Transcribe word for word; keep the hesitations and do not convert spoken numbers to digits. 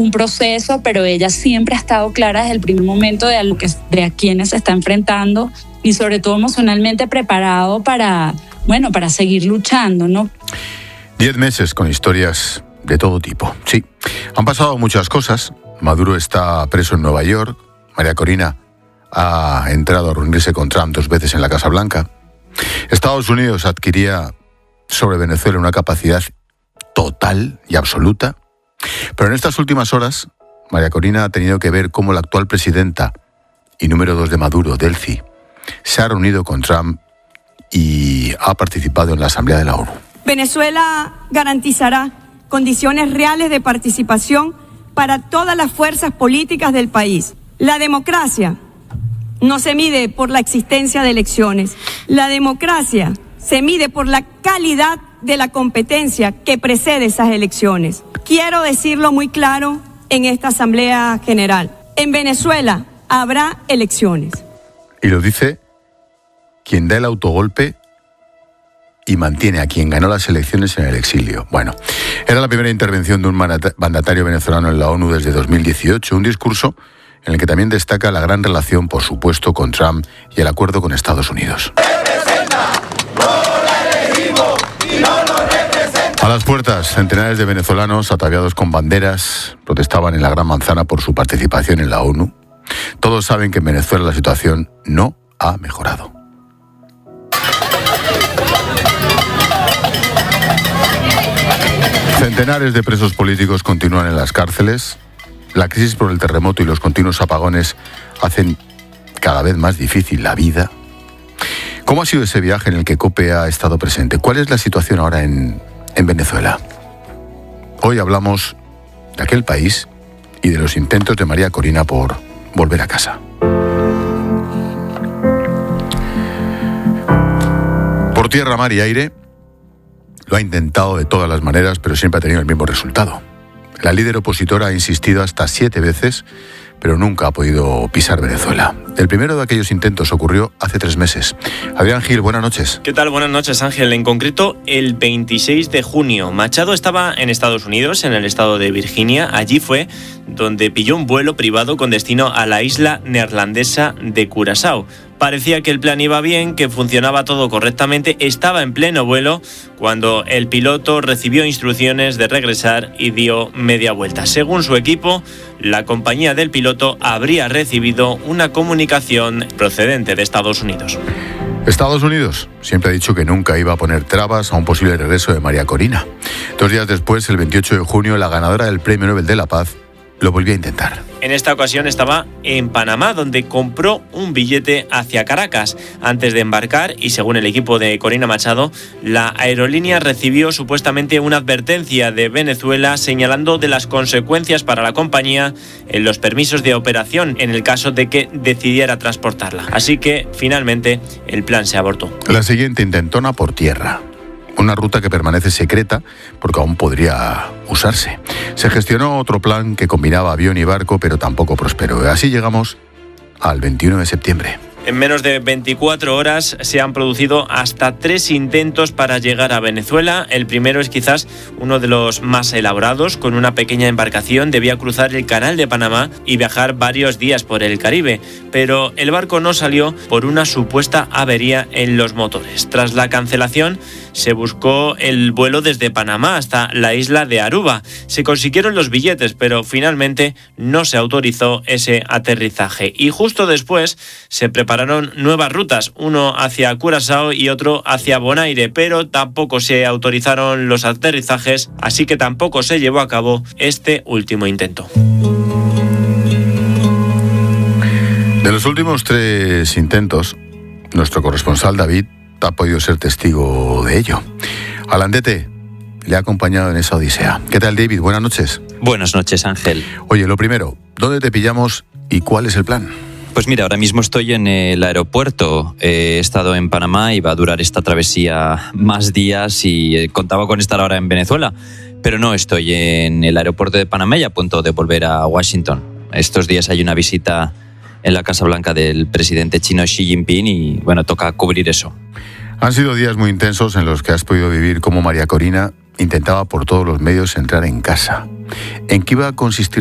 un proceso, pero ella siempre ha estado clara desde el primer momento de a, lo que, de a quienes se está enfrentando y sobre todo emocionalmente preparado para, bueno, para seguir luchando, ¿no? Diez meses con historias de todo tipo. Sí, han pasado muchas cosas. Maduro está preso en Nueva York. María Corina ha entrado a reunirse con Trump dos veces en la Casa Blanca. Estados Unidos adquiría sobre Venezuela una capacidad total y absoluta. Pero en estas últimas horas, María Corina ha tenido que ver cómo la actual presidenta y número dos de Maduro, Delcy, se ha reunido con Trump y ha participado en la Asamblea de la ONU. Venezuela garantizará condiciones reales de participación para todas las fuerzas políticas del país. La democracia no se mide por la existencia de elecciones. La democracia se mide por la calidad de la competencia que precede esas elecciones. Quiero decirlo muy claro en esta Asamblea General. En Venezuela habrá elecciones. Y lo dice quien da el autogolpe y mantiene a quien ganó las elecciones en el exilio. Bueno, era la primera intervención de un mandatario venezolano en la ONU desde dos mil dieciocho, un discurso en el que también destaca la gran relación, por supuesto, con Trump y el acuerdo con Estados Unidos. A las puertas, centenares de venezolanos ataviados con banderas protestaban en la Gran Manzana por su participación en la ONU. Todos saben que en Venezuela la situación no ha mejorado. Centenares de presos políticos continúan en las cárceles. La crisis por el terremoto y los continuos apagones hacen cada vez más difícil la vida. ¿Cómo ha sido ese viaje en el que COPE ha estado presente? ¿Cuál es la situación ahora en, en Venezuela? Hoy hablamos de aquel país y de los intentos de María Corina por volver a casa. Por tierra, mar y aire, lo ha intentado de todas las maneras, pero siempre ha tenido el mismo resultado. La líder opositora ha insistido hasta siete veces, pero nunca ha podido pisar Venezuela. El primero de aquellos intentos ocurrió hace tres meses. Adrián Gil, buenas noches. ¿Qué tal? Buenas noches, Ángel. En concreto, el veintiséis de junio. Machado estaba en Estados Unidos, en el estado de Virginia. Allí fue donde pilló un vuelo privado con destino a la isla neerlandesa de Curazao. Parecía que el plan iba bien, que funcionaba todo correctamente, estaba en pleno vuelo cuando el piloto recibió instrucciones de regresar y dio media vuelta. Según su equipo, la compañía del piloto habría recibido una comunicación procedente de Estados Unidos. Estados Unidos siempre ha dicho que nunca iba a poner trabas a un posible regreso de María Corina. Dos días después, el veintiocho de junio, la ganadora del Premio Nobel de la Paz lo volvió a intentar. En esta ocasión estaba en Panamá, donde compró un billete hacia Caracas antes de embarcar y, según el equipo de Corina Machado, la aerolínea recibió supuestamente una advertencia de Venezuela señalando de las consecuencias para la compañía en los permisos de operación en el caso de que decidiera transportarla. Así que, finalmente, el plan se abortó. La siguiente intentona por tierra. Una ruta que permanece secreta porque aún podría usarse. Se gestionó otro plan que combinaba avión y barco, pero tampoco prosperó. Así llegamos al veintiuno de septiembre. En menos de veinticuatro horas se han producido hasta tres intentos para llegar a Venezuela. El primero es quizás uno de los más elaborados. Con una pequeña embarcación debía cruzar el Canal de Panamá y viajar varios días por el Caribe. Pero el barco no salió por una supuesta avería en los motores. Tras la cancelación, se buscó el vuelo desde Panamá hasta la isla de Aruba. Se consiguieron los billetes, pero finalmente no se autorizó ese aterrizaje. Y justo después se preparó Prepararon nuevas rutas, uno hacia Curazao y otro hacia Bonaire, pero tampoco se autorizaron los aterrizajes, así que tampoco se llevó a cabo este último intento. De los últimos tres intentos, nuestro corresponsal David ha podido ser testigo de ello. Alandete le ha acompañado en esa odisea. ¿Qué tal, David? Buenas noches. Buenas noches, Ángel. Oye, lo primero, ¿dónde te pillamos y cuál es el plan? Pues mira, ahora mismo estoy en el aeropuerto. He estado en Panamá y va a durar esta travesía más días y contaba con estar ahora en Venezuela. Pero no, estoy en el aeropuerto de Panamá y a punto de volver a Washington. Estos días hay una visita en la Casa Blanca del presidente chino Xi Jinping y, bueno, toca cubrir eso. Han sido días muy intensos en los que has podido vivir cómo María Corina intentaba por todos los medios entrar en casa. ¿En qué iba a consistir